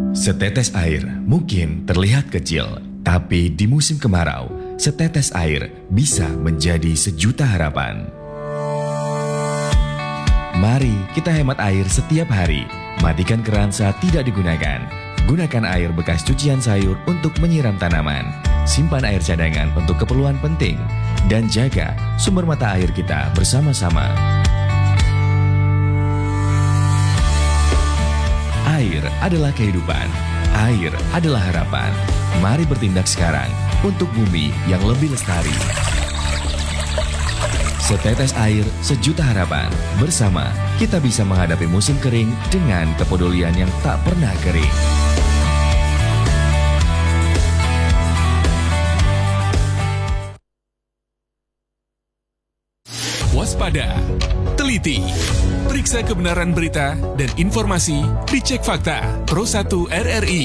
Setetes air mungkin terlihat kecil, tapi di musim kemarau, setetes air bisa menjadi sejuta harapan. Mari kita hemat air setiap hari. Matikan keran saat tidak digunakan. Gunakan air bekas cucian sayur untuk menyiram tanaman. Simpan air cadangan untuk keperluan penting. Dan jaga sumber mata air kita bersama-sama. Air adalah kehidupan. Air adalah harapan. Mari bertindak sekarang untuk bumi yang lebih lestari. Setetes air, sejuta harapan. Bersama, kita bisa menghadapi musim kering dengan kepedulian yang tak pernah kering. Waspada, teliti, periksa kebenaran berita dan informasi di Cek Fakta Pro 1 RRI.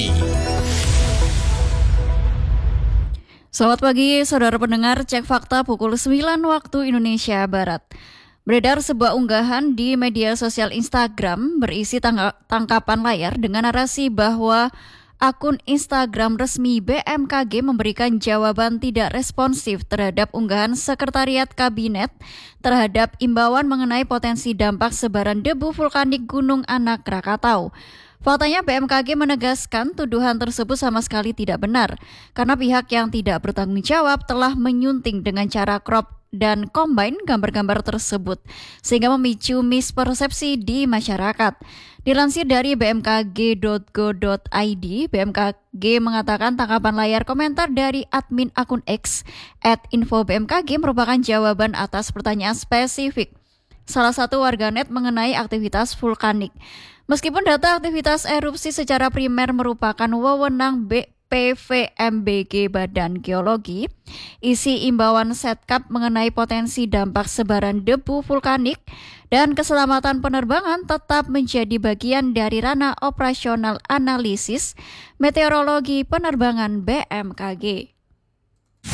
Selamat pagi, saudara pendengar. Cek Fakta pukul 9 waktu Indonesia Barat. Beredar sebuah unggahan di media sosial Instagram berisi tangkapan layar dengan narasi bahwa akun Instagram resmi BMKG memberikan jawaban tidak responsif terhadap unggahan Sekretariat Kabinet terhadap imbauan mengenai potensi dampak sebaran debu vulkanik Gunung Anak Krakatau. Faktanya BMKG menegaskan tuduhan tersebut sama sekali tidak benar karena pihak yang tidak bertanggung jawab telah menyunting dengan cara crop dan combine gambar-gambar tersebut sehingga memicu mispersepsi di masyarakat. Dilansir dari bmkg.go.id, BMKG mengatakan tangkapan layar komentar dari admin akun X @info_bmkg merupakan jawaban atas pertanyaan spesifik salah satu warganet mengenai aktivitas vulkanik. Meskipun data aktivitas erupsi secara primer merupakan wewenang PVMBG Badan Geologi, isi imbauan Setkap mengenai potensi dampak sebaran debu vulkanik dan keselamatan penerbangan tetap menjadi bagian dari ranah operasional analisis meteorologi penerbangan BMKG.